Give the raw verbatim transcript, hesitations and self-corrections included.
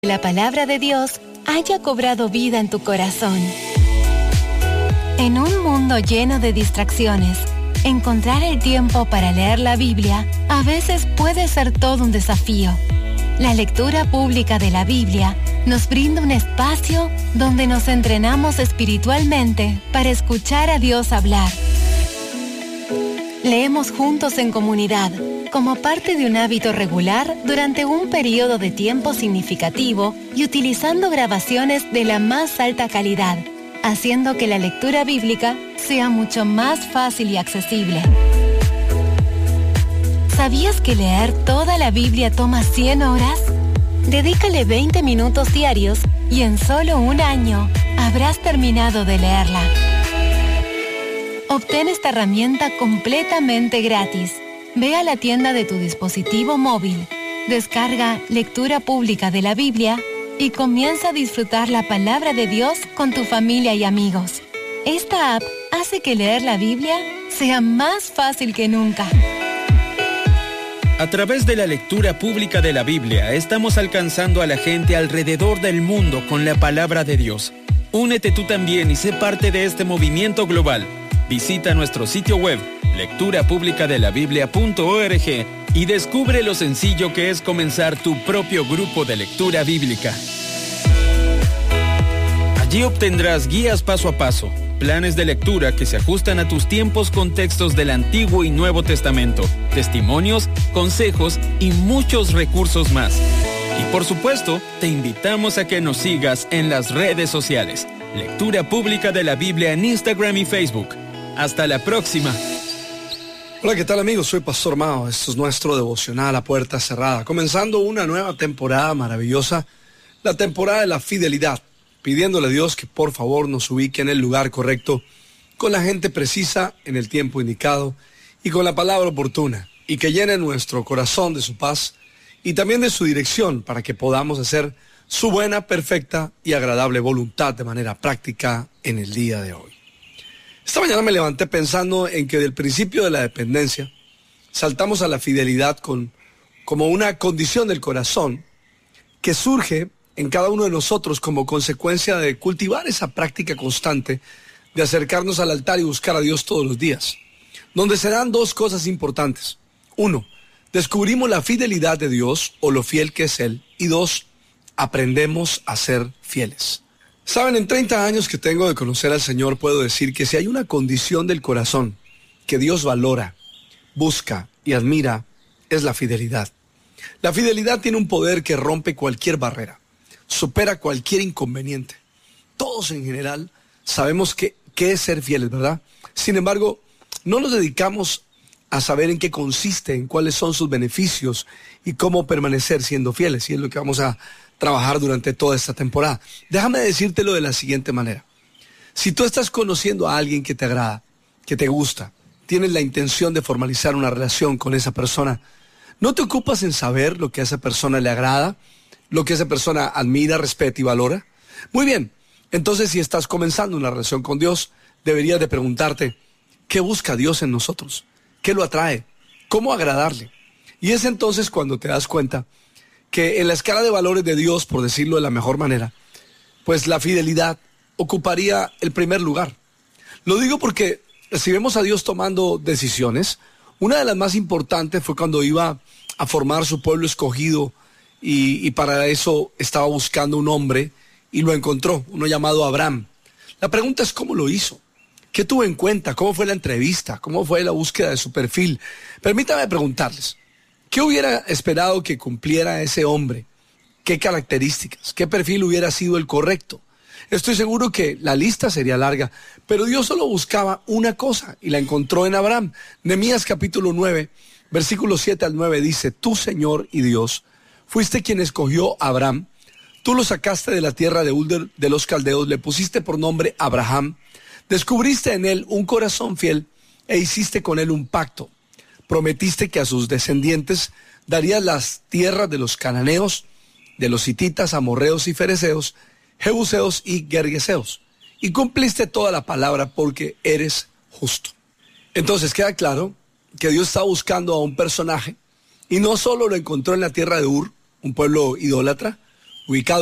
La palabra de Dios haya cobrado vida en tu corazón. En un mundo lleno de distracciones, encontrar el tiempo para leer la Biblia a veces puede ser todo un desafío. La lectura pública de la Biblia nos brinda un espacio donde nos entrenamos espiritualmente para escuchar a Dios hablar. Leemos juntos en comunidad, como parte de un hábito regular durante un periodo de tiempo significativo y utilizando grabaciones de la más alta calidad, haciendo que la lectura bíblica sea mucho más fácil y accesible. ¿Sabías que leer toda la Biblia toma cien horas? Dedícale veinte minutos diarios y en solo un año habrás terminado de leerla. Obtén esta herramienta completamente gratis. Ve a la tienda de tu dispositivo móvil, descarga Lectura Pública de la Biblia y comienza a disfrutar la palabra de Dios con tu familia y amigos. Esta app hace que leer la Biblia sea más fácil que nunca. A través de la lectura pública de la Biblia, estamos alcanzando a la gente alrededor del mundo con la palabra de Dios. Únete tú también y sé parte de este movimiento global. Visita nuestro sitio web, lectura pública de la biblia punto org, y descubre lo sencillo que es comenzar tu propio grupo de lectura bíblica. Allí obtendrás guías paso a paso, planes de lectura que se ajustan a tus tiempos con textos del Antiguo y Nuevo Testamento, testimonios, consejos y muchos recursos más. Y por supuesto, te invitamos a que nos sigas en las redes sociales. Lectura Pública de la Biblia en Instagram y Facebook. Hasta la próxima. Hola, ¿qué tal amigos? Soy Pastor Mao. Esto es nuestro devocional a puerta cerrada. Comenzando una nueva temporada maravillosa, la temporada de la fidelidad. Pidiéndole a Dios que por favor nos ubique en el lugar correcto, con la gente precisa, en el tiempo indicado y con la palabra oportuna. Y que llene nuestro corazón de su paz y también de su dirección para que podamos hacer su buena, perfecta y agradable voluntad de manera práctica en el día de hoy. Esta mañana me levanté pensando en que del principio de la dependencia saltamos a la fidelidad con, como una condición del corazón que surge en cada uno de nosotros como consecuencia de cultivar esa práctica constante de acercarnos al altar y buscar a Dios todos los días, donde se dan dos cosas importantes. Uno, descubrimos la fidelidad de Dios o lo fiel que es Él. Y dos, aprendemos a ser fieles. Saben, en treinta años que tengo de conocer al Señor, puedo decir que si hay una condición del corazón que Dios valora, busca y admira, es la fidelidad. La fidelidad tiene un poder que rompe cualquier barrera, supera cualquier inconveniente. Todos en general sabemos qué es ser fieles, ¿verdad? Sin embargo, no nos dedicamos a saber en qué consiste, en cuáles son sus beneficios y cómo permanecer siendo fieles. Y es lo que vamos a trabajar durante toda esta temporada. Déjame decírtelo de la siguiente manera. Si tú estás conociendo a alguien que te agrada, que te gusta, tienes la intención de formalizar una relación con esa persona, ¿no te ocupas en saber lo que a esa persona le agrada, lo que esa persona admira, respeta y valora? Muy bien, entonces si estás comenzando una relación con Dios, deberías de preguntarte, ¿qué busca Dios en nosotros? ¿Qué lo atrae? ¿Cómo agradarle? Y es entonces cuando te das cuenta que en la escala de valores de Dios, por decirlo de la mejor manera, pues la fidelidad ocuparía el primer lugar. Lo digo porque si vemos a Dios tomando decisiones, una de las más importantes fue cuando iba a formar su pueblo escogido y, y para eso estaba buscando un hombre y lo encontró, uno llamado Abraham. La pregunta es ¿cómo lo hizo? ¿Qué tuvo en cuenta? ¿Cómo fue la entrevista? ¿Cómo fue la búsqueda de su perfil? Permítame preguntarles, ¿qué hubiera esperado que cumpliera ese hombre? ¿Qué características? ¿Qué perfil hubiera sido el correcto? Estoy seguro que la lista sería larga, pero Dios solo buscaba una cosa y la encontró en Abraham. Nehemías capítulo nueve, versículos siete al nueve dice, tú Señor y Dios, fuiste quien escogió a Abraham, tú lo sacaste de la tierra de Ur de los caldeos, le pusiste por nombre Abraham, descubriste en él un corazón fiel e hiciste con él un pacto. Prometiste que a sus descendientes darías las tierras de los cananeos, de los hititas, amorreos y fereceos, jebuseos y gergeseos. Y cumpliste toda la palabra porque eres justo. Entonces queda claro que Dios está buscando a un personaje y no solo lo encontró en la tierra de Ur, un pueblo idólatra, ubicado